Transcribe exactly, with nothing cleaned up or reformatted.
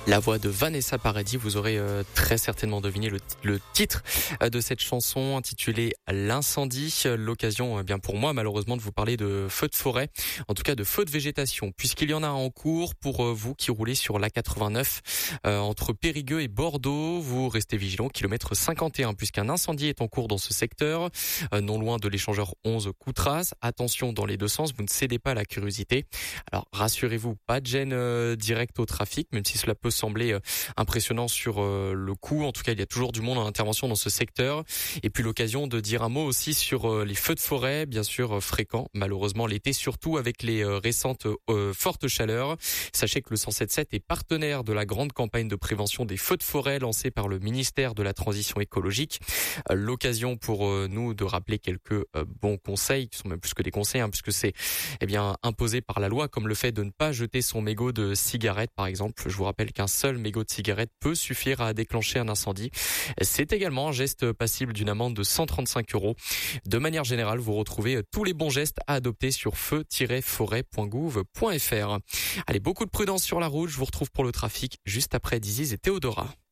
La voix de Vanessa Paradis, vous aurez euh, très certainement deviné le, le titre euh, de cette chanson intitulée L'incendie. L'occasion, eh bien pour moi malheureusement, de vous parler de feux de forêt, en tout cas de feux de végétation, puisqu'il y en a en cours pour euh, vous qui roulez sur l'A quatre-vingt-neuf euh, entre Périgueux et Bordeaux. Vous restez vigilants, kilomètre cinquante et un, puisqu'un incendie est en cours dans ce secteur, euh, non loin de l'échangeur onze Coutras. Attention dans les deux sens, vous ne cédez pas à la curiosité. Alors rassurez-vous, pas de gêne euh, directe au trafic, même si cela peut sembler euh, impressionnant sur euh, le coup. En tout cas, il y a toujours du monde en intervention dans ce secteur. Et puis l'occasion de dire un mot aussi sur euh, les feux de forêt, bien sûr euh, fréquents, malheureusement l'été, surtout avec les euh, récentes euh, fortes chaleurs. Sachez que le cent sept sept est partenaire de la grande campagne de prévention des feux de forêt lancée par le ministère de la Transition écologique. Euh, l'occasion pour euh, nous de rappeler quelques euh, bons conseils, qui sont même plus que des conseils, hein, puisque c'est eh bien imposé par la loi, comme le fait de ne pas jeter son mégot de cigarette, par exemple. Je vous rappelle qu'un seul mégot de cigarette peut suffire à déclencher un incendie. C'est également un geste passible d'une amende de cent trente-cinq euros. De manière générale, vous retrouvez tous les bons gestes à adopter sur feu tiret forêt point gouv point fr. Allez, beaucoup de prudence sur la route. Je vous retrouve pour le trafic juste après Diziz et Théodora.